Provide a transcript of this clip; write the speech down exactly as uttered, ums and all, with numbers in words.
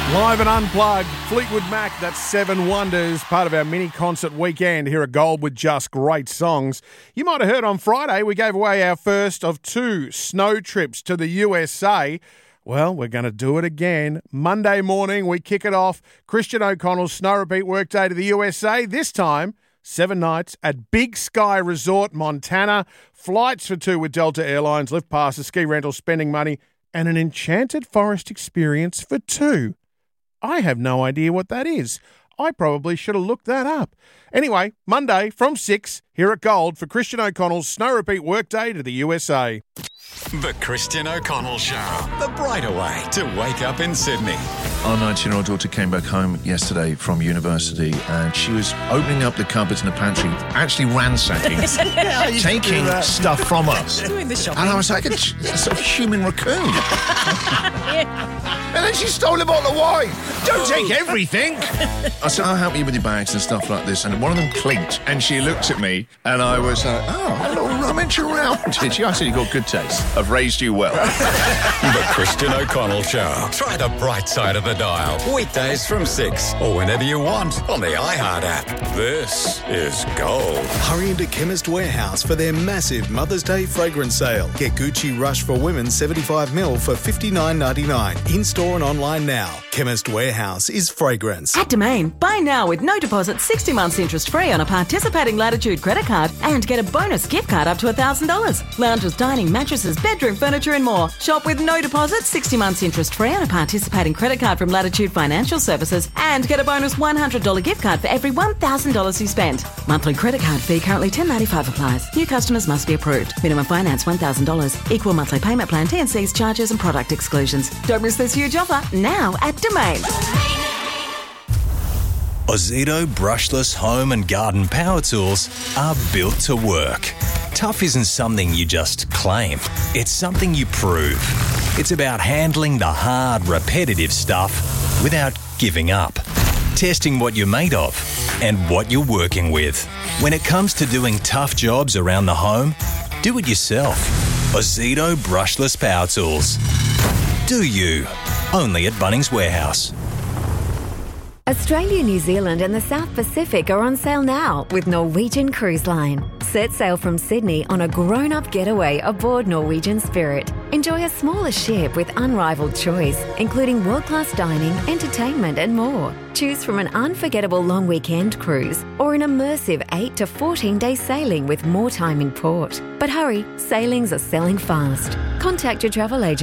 Live and unplugged, Fleetwood Mac, that's Seven Wonders, part of our mini concert weekend here at Gold with just great songs. You might have heard on Friday we gave away our first of two snow trips to the U S A. Well, we're going to do it again. Monday morning, we kick it off. Christian O'Connell's Snow Repeat Workday to the U S A. This time, seven nights at Big Sky Resort, Montana. Flights for two with Delta Airlines, lift passes, ski rental, spending money, and an enchanted forest experience for two. I have no idea what that is. I probably should have looked that up. Anyway, Monday from six here at Gold for Christian O'Connell's Snow Repeat Workday to the U S A. The Christian O'Connell Show, the brighter way to wake up in Sydney. Our nineteen-year-old daughter came back home yesterday from university and she was opening up the cupboards in the pantry, actually ransacking, yeah, taking stuff from us. Doing the shopping. And I was like, a, a sort of human raccoon. yeah. And then she stole a bottle of wine. Don't take everything. I said, I'll help you with your bags and stuff like this. And one of them clinked and she looked at me and I was like, oh, a little rummage around. Did she? I said, you've got good taste. I've raised you well. The Christian O'Connell Show. Try the bright side of the dial. Weekdays from six or whenever you want on the iHeart app. This is Gold. Hurry into Chemist Warehouse for their massive Mother's Day fragrance sale. Get Gucci Rush for Women seventy-five milliliters for fifty-nine ninety-nine. In-store and online now. Chemist Warehouse is fragrance. At Domain, buy now with no deposit, sixty months interest free on a participating Latitude credit card and get a bonus gift card up to one thousand dollars. Lounges, dining, mattresses, bedroom furniture and more. Shop with no deposit, sixty months interest free on a participating credit card from Latitude Financial Services and get a bonus one hundred dollars gift card for every one thousand dollars you spend. Monthly credit card fee currently ten dollars ninety-five applies. New customers must be approved. Minimum finance one thousand dollars. Equal monthly payment plan, T and C's, charges and product exclusions. Don't miss this huge offer now at Domain. Ozito brushless home and garden power tools are built to work. Tough isn't something you just claim. It's something you prove. It's about handling the hard, repetitive stuff without giving up. Testing what you're made of and what you're working with. When it comes to doing tough jobs around the home, do it yourself. Ozito brushless power tools. Do you? Only at Bunnings Warehouse. Australia, New Zealand and the South Pacific are on sale now with Norwegian Cruise Line. Set sail from Sydney on a grown-up getaway aboard Norwegian Spirit. Enjoy a smaller ship with unrivaled choice, including world-class dining, entertainment and more. Choose from an unforgettable long weekend cruise or an immersive eight to fourteen day sailing with more time in port. But hurry, sailings are selling fast. Contact your travel agent